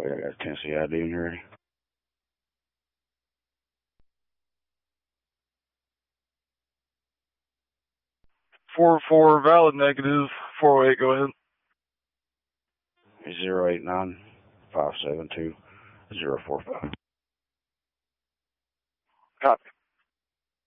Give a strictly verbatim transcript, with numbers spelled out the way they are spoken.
Oh, yeah, I got a Tennessee I D in here. Four four valid negative. Four eight. Go ahead. Zero eight nine five seven two zero four five. Copy.